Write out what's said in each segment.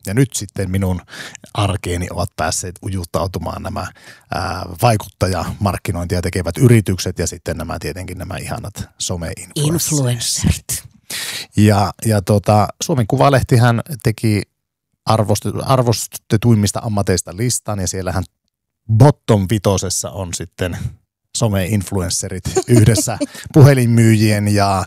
Ja nyt sitten minun arkeeni ovat päässeet ujuttautumaan nämä vaikuttajamarkkinointia tekevät yritykset ja sitten tietenkin nämä ihanat some-influencerit. Ja Suomen Kuvalehtihän teki arvostetuimmista ammateista listan ja siellähän bottom 5 on sitten some-influencerit yhdessä puhelinmyyjien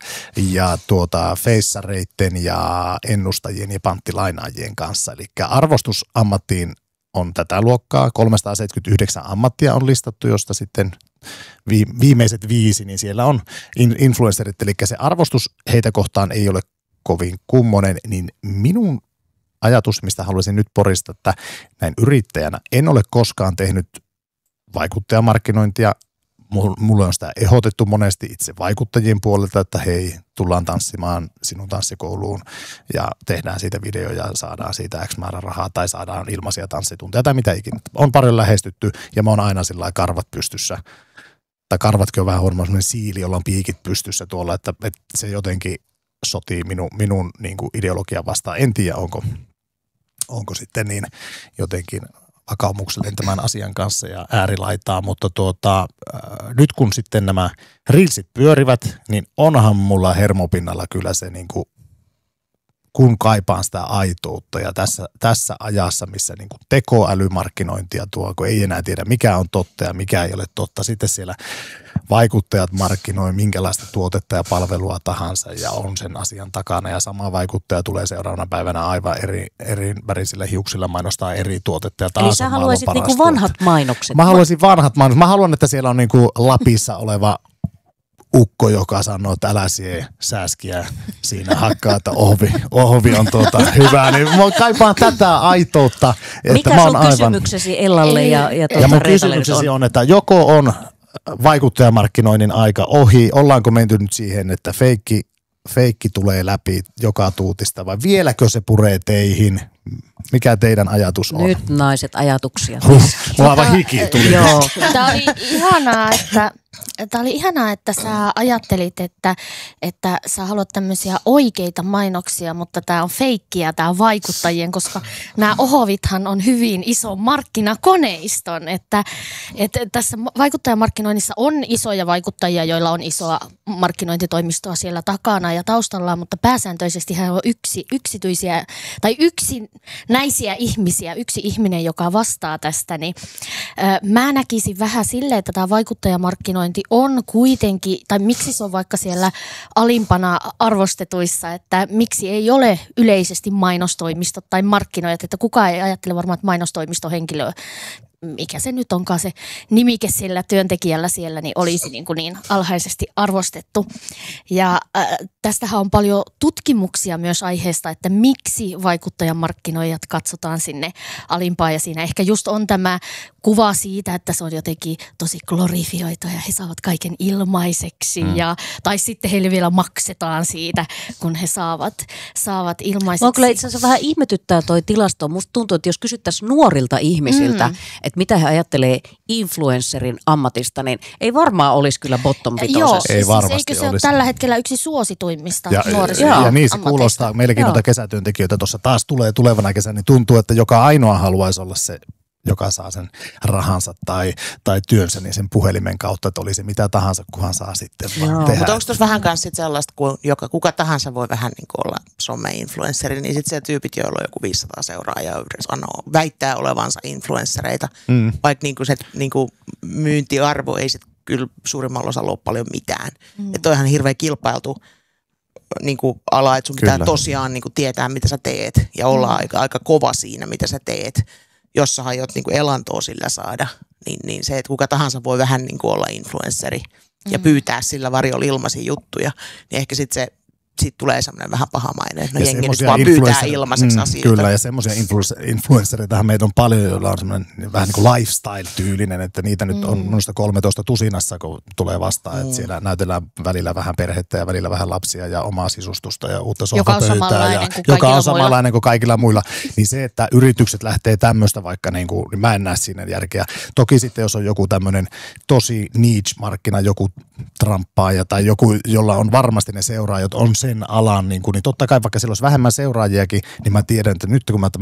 ja feissareitten ja ennustajien ja panttilainaajien kanssa. Eli arvostusammattiin on tätä luokkaa, 379 ammattia on listattu, josta sitten viimeiset 5, niin siellä on influencerit, eli se arvostus heitä kohtaan ei ole kovin kummonen, niin minun ajatus, mistä haluaisin nyt porista, että näin yrittäjänä en ole koskaan tehnyt vaikuttajamarkkinointia. Mulle on sitä ehdotettu monesti itse vaikuttajien puolelta, että hei, tullaan tanssimaan sinun tanssikouluun ja tehdään siitä video ja saadaan siitä X määrä rahaa tai saadaan ilmaisia tanssitunteja tai mitä ikinä. On paljon lähestytty ja mä oon aina sillä lailla karvat pystyssä. Tai karvatkin on vähän huonommin sellainen siili, jolla on piikit pystyssä tuolla, että se jotenkin sotii minun niin kuin ideologian vastaan. En tiedä, onko sitten niin jotenkin vakaumuksellinen tämän asian kanssa ja äärilaitaa, mutta nyt kun sitten nämä reelsit pyörivät, niin onhan mulla hermopinnalla kyllä se niin kuin, kun kaipaan sitä aitoutta ja tässä ajassa, missä niin kuin tekoälymarkkinointia tuo, kun ei enää tiedä mikä on totta ja mikä ei ole totta. Sitten siellä vaikuttajat markkinoi minkälaista tuotetta ja palvelua tahansa ja on sen asian takana ja sama vaikuttaja tulee seuraavana päivänä aivan eri värisillä hiuksilla mainostaa eri tuotetta ja taas eli sä haluaisit niinku vanhat mainokset? Mä haluaisin vanhat mainokset. Mä haluan, että siellä on niinku Lapissa oleva ukko, joka sanoo, että älä sie sääskiä siinä hakkaa, että ohvi on hyvä. Niin mä kaipaan tätä aitoutta. Että mikä mä sun kysymyksesi Ellalle ja mun kysymyksesi on, että joko on vaikuttajamarkkinoinnin aika ohi, ollaanko menty nyt siihen, että feikki tulee läpi joka tuutista vai vieläkö se puree teihin? Mikä teidän ajatus on? Nyt naiset ajatuksia. Mulla aivan hiki tuli. Joo. Tämä oli ihanaa, että sä ajattelit, että sä haluat tämmöisiä oikeita mainoksia, mutta tämä on feikkiä, tämä vaikuttajien, koska nämä ohovithan on hyvin iso markkinakoneiston, että tässä vaikuttajamarkkinoinnissa on isoja vaikuttajia, joilla on isoa markkinointitoimistoa siellä takana ja taustalla, mutta pääsääntöisesti hän on yksityisiä tai yksinäisiä ihmisiä, yksi ihminen, joka vastaa tästä, niin mä näkisin vähän silleen, että tämä vaikuttajamarkkinointi on kuitenkin, tai miksi se on vaikka siellä alimpana arvostetuissa, että miksi ei ole yleisesti mainostoimistot tai markkinoijat, että kukaan ei ajattele varmaan, että mainostoimistohenkilö, mikä se nyt onkaan se nimike sillä työntekijällä siellä, niin olisi niin alhaisesti arvostettu. Ja tästähän on paljon tutkimuksia myös aiheesta, että miksi vaikuttajamarkkinoijat katsotaan sinne alimpaan. Ja siinä ehkä just on tämä kuva siitä, että se on jotenkin tosi glorifioitu ja he saavat kaiken ilmaiseksi. Tai sitten heille vielä maksetaan siitä, kun he saavat ilmaiseksi. Mä kyllä itse asiassa vähän ihmetyttää toi tilasto. Musta tuntuu, että jos kysyttäisiin nuorilta ihmisiltä, että mitä he ajattelee influencerin ammatista, niin ei varmaan olisi kyllä bottom vitosessa. Ei varmasti eikö se olisi. ole tällä hetkellä yksi suosituimmista nuorista ja niin se kuulostaa. Meilläkin noita kesätyöntekijöitä tuossa taas tulee tulevana kesänä, niin tuntuu, että joka ainoa haluaisi olla se, joka saa sen rahansa tai työnsä niin sen puhelimen kautta, että oli se mitä tahansa, kunhan saa sitten vaan tehdä. Mutta onko tuossa vähän kanssa sit sellaista, kun kuka tahansa voi vähän niin kuin olla some-influensseri, niin sitten siellä tyypit, joilla on joku 500 seuraajaa väittää olevansa influenssereita, vaikka niin kuin se niin kuin myyntiarvo ei sitten kyllä suurimmalla osalla ole paljon mitään. Että on ihan hirveän kilpailtu niin kuin ala, että sun pitää tosiaan niin kuin tietää, mitä sä teet ja olla aika kova siinä, mitä sä teet. Jos sä aiot niin kuin elantoa sillä saada, niin se, että kuka tahansa voi vähän niin kuin olla influensseri ja pyytää sillä varjolla ilmaisia juttuja, niin ehkä sitten siitä tulee semmoinen vähän pahamainen, että jengi nyt vaan pyytää ilmaiseksi asioita. Kyllä, ja semmoisia influenssereitahan meitä on paljon, joilla on semmoinen vähän niin kuin lifestyle-tyylinen, että niitä nyt on minusta 13 tusinassa, kun tulee vastaan, että siellä näytellään välillä vähän perhettä ja välillä vähän lapsia ja omaa sisustusta ja uutta sohvapöytää, joka on samanlainen kuin kaikilla muilla. Niin se, että yritykset lähtee tämmöistä vaikka, niin mä en näe siinä järkeä. Toki sitten, jos on joku tämmöinen tosi niche-markkina, joku tramppaaja tai joku, jolla on varmasti ne seuraajat, on sen alan, niin totta kai vaikka sillä olisi vähemmän seuraajiakin, niin mä tiedän, että nyt kun mä